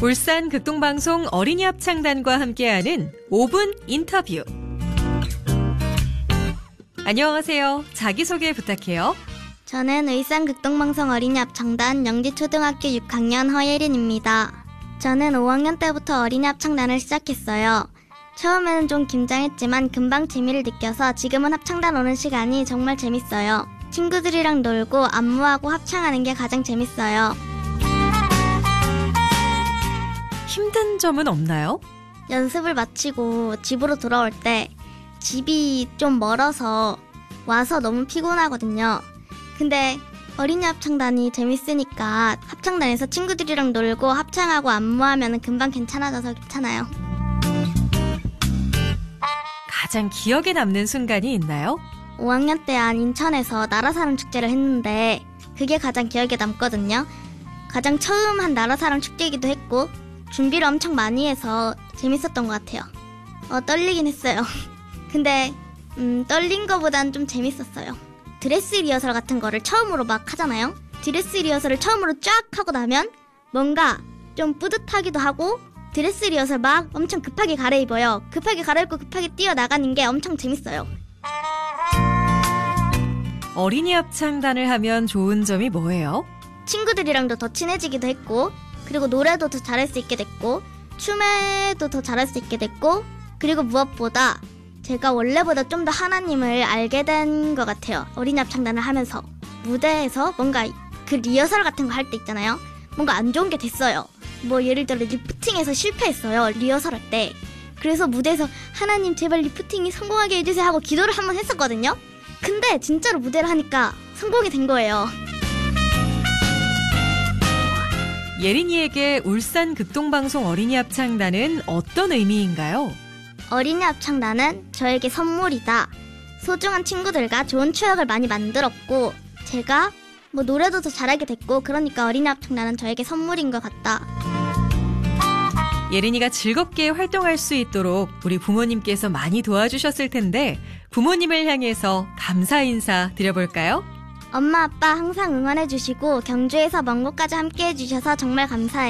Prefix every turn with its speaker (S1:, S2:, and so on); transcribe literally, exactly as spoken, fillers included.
S1: 울산 극동방송 어린이 합창단과 함께하는 오 분 인터뷰. 안녕하세요. 자기소개 부탁해요.
S2: 저는 울산 극동방송 어린이 합창단 영지초등학교 육 학년 허예린입니다. 저는 오 학년 때부터 어린이 합창단을 시작했어요. 처음에는 좀 긴장했지만 금방 재미를 느껴서 지금은 합창단 오는 시간이 정말 재밌어요. 친구들이랑 놀고 안무하고 합창하는 게 가장 재밌어요.
S1: 힘든 점은 없나요?
S2: 연습을 마치고 집으로 돌아올 때 집이 좀 멀어서 와서 너무 피곤하거든요. 근데 어린이 합창단이 재밌으니까 합창단에서 친구들이랑 놀고 합창하고 안무하면 금방 괜찮아져서 괜찮아요.
S1: 가장 기억에 남는 순간이 있나요?
S2: 오 학년 때 한 인천에서 나라사랑 축제를 했는데 그게 가장 기억에 남거든요. 가장 처음 한 나라사랑 축제이기도 했고 준비를 엄청 많이 해서 재밌었던 것 같아요. 어, 떨리긴 했어요. 근데 음, 떨린 거보단 좀 재밌었어요. 드레스 리허설 같은 거를 처음으로 막 하잖아요. 드레스 리허설을 처음으로 쫙 하고 나면 뭔가 좀 뿌듯하기도 하고 드레스 리허설 막 엄청 급하게 갈아입어요. 급하게 갈아입고 급하게 뛰어나가는 게 엄청 재밌어요.
S1: 어린이 합창단을 하면 좋은 점이 뭐예요?
S2: 친구들이랑도 더 친해지기도 했고 그리고 노래도 더 잘할 수 있게 됐고 춤에도 더 잘할 수 있게 됐고 그리고 무엇보다 제가 원래보다 좀 더 하나님을 알게 된 것 같아요. 어린이 합창단을 하면서 무대에서 뭔가 그 리허설 같은 거 할 때 있잖아요. 뭔가 안 좋은 게 됐어요. 뭐 예를 들어 리프팅에서 실패했어요. 리허설 할 때. 그래서 무대에서 하나님 제발 리프팅이 성공하게 해주세요 하고 기도를 한번 했었거든요. 근데 진짜로 무대를 하니까 성공이 된 거예요.
S1: 예린이에게 울산 극동방송 어린이 합창단은 어떤 의미인가요?
S2: 어린이 합창단은 저에게 선물이다. 소중한 친구들과 좋은 추억을 많이 만들었고 제가 뭐 노래도 더 잘하게 됐고 그러니까 어린이 합창단은 저에게 선물인 것 같다.
S1: 예린이가 즐겁게 활동할 수 있도록 우리 부모님께서 많이 도와주셨을 텐데 부모님을 향해서 감사 인사 드려볼까요?
S2: 엄마 아빠 항상 응원해주시고 경주에서 먼 곳까지 함께해 주셔서 정말 감사해요.